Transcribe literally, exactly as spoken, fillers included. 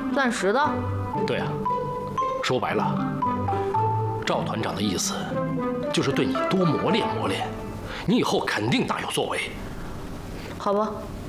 暂时的。 对啊，说白了，赵团长的意思就是对你多磨练磨练，你以后肯定大有作为。 好吧，